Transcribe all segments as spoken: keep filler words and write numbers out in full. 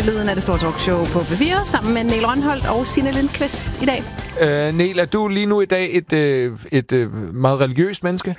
lyden af det store talkshow på B fire, sammen med Niel Rønholdt og Signe Lindqvist i dag. Øh, Niel, er du lige nu i dag et, øh, et øh, meget religiøst menneske?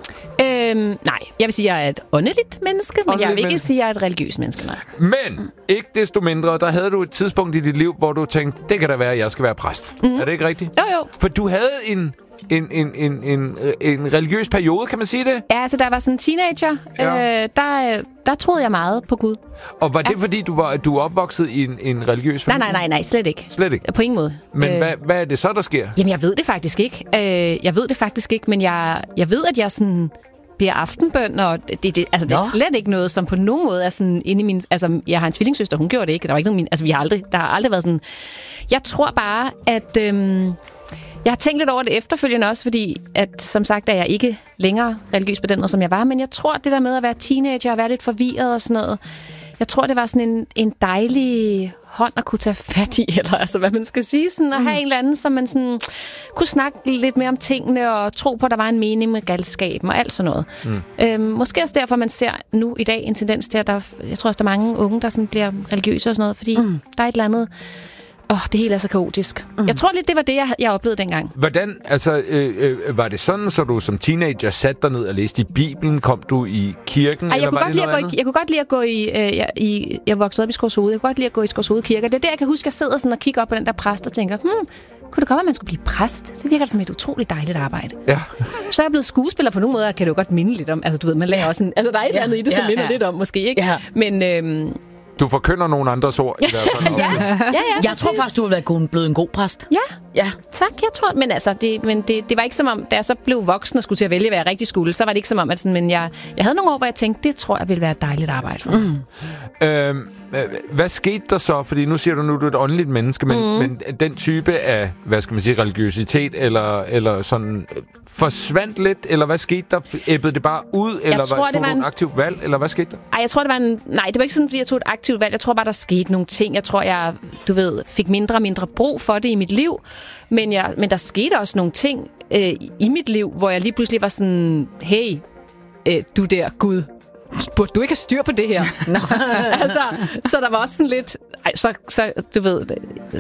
Øhm, nej, jeg vil sige, at jeg er et åndeligt menneske, men Åndeligt jeg vil ikke menneske. sige, at jeg er et religiøst menneske, nej. Men ikke desto mindre, der havde du et tidspunkt i dit liv, hvor du tænkte, det kan da være, at jeg skal være præst. Mm. Er det ikke rigtigt? Jo, jo. For du havde en... En, en, en, en, en religiøs periode, kan man sige det? Ja, altså da jeg var sådan teenager, Ja. øh, der, der troede jeg meget på Gud. Og var det, Ja. fordi du var du er opvokset i en, en religiøs Nej, familie? nej, nej, nej, slet ikke. Slet ikke? På ingen måde. Men Øh, hvad, hvad er det så, der sker? Jamen, jeg ved det faktisk ikke. Øh, jeg ved det faktisk ikke, men jeg, jeg ved, at jeg sådan bliver aftenbøn, og det, det, altså, det er Nå. slet ikke noget, som på nogen måde er sådan inde i min... Altså, jeg har en tvillingssøster, hun gjorde det ikke. Der var ikke nogen min... Altså, vi har aldrig... Der har aldrig været sådan... Jeg tror bare, at... Øhm, jeg har tænkt lidt over det efterfølgende også, fordi at, som sagt, er jeg ikke længere religiøs på den måde, som jeg var, men jeg tror, det der med at være teenager og være lidt forvirret og sådan noget, jeg tror, det var sådan en, en dejlig hånd at kunne tage fat i, eller altså, hvad man skal sige, sådan at have en eller anden, som man sådan kunne snakke lidt mere om tingene og tro på, at der var en mening med galskaben og alt sådan noget. Mm. Øhm, måske også derfor, man ser nu i dag en tendens til, at der, jeg tror også, der er mange unge, der sådan bliver religiøse og sådan noget, fordi mm. der er et eller andet. Åh, oh, det hele er så kaotisk. Mm. Jeg tror lidt, det var det, jeg, jeg oplevede dengang. Hvordan, altså, øh, øh, var det sådan, så du som teenager satte dig ned og læste i Bibelen? Kom du i kirken? Ej, jeg, eller kunne var godt det lide at noget gå i, andet? jeg kunne godt lide at gå i... Øh, jeg, i jeg voksede op i Skovshoved. Jeg kunne godt lide at gå i Skovshoved Kirke. Det er der, jeg kan huske, at jeg sidder sådan og kigger op på den der præst og tænker, hmm, kunne det godt være, at man skulle blive præst? Det virker som et utroligt dejligt arbejde. Ja. Så er jeg blevet skuespiller på nogle måder, kan det jo godt minde lidt om. Altså, du ved, man lærer også en... Altså, der er et eller andet i det, som Ja, minder ja. lidt om, måske, ikke? Ja. Men... Øhm, Du forkynder nogle andres ord i hvert fald. ja, ja, ja, Jeg tror faktisk, du har været god- blevet en god præst. Ja, Ja. tak, jeg tror. Men altså, det, men det, det var ikke som om, da jeg så blev voksen og skulle til at vælge, hvad jeg rigtig skulle, så var det ikke som om, at sådan, men jeg, jeg havde nogle år, hvor jeg tænkte, det tror jeg ville være et dejligt arbejde for. Mm. Øhm, øh, hvad skete der så? Fordi nu siger du nu, du er et åndeligt menneske, men, mm. men den type af, hvad skal man sige, religiøsitet, eller, eller sådan, øh, forsvandt lidt, eller hvad skete der? Æbbede det bare ud, eller tror, var, det tog var du en- en aktiv valg, eller hvad skete der? Ej, jeg tror, det var en... Nej, det var ikke sådan, fordi jeg tog et aktivt valg. Jeg tror bare, der skete nogle ting. Jeg tror, jeg, du ved, fik mindre og mindre brug for det i mit liv. Men, jeg, men der skete også nogle ting øh, i mit liv, hvor jeg lige pludselig var sådan, hey, øh, du der, Gud, burde du ikke have styr på det her? altså, så der var også sådan lidt... Ej, så, så du ved...